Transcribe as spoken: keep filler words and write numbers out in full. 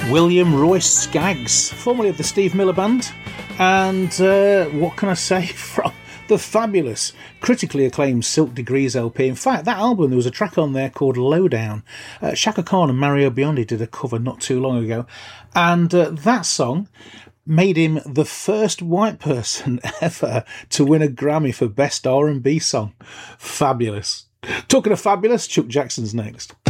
William Royce Skaggs, formerly of the Steve Miller Band, and uh, what can I say, from the fabulous, critically acclaimed Silk Degrees L P. In fact, that album, there was a track on there called Lowdown. Uh, Shaka Khan and Mario Biondi did a cover not too long ago, and uh, that song made him the first white person ever to win a Grammy for Best R and B Song. Fabulous. Talking of fabulous, Chuck Jackson's next.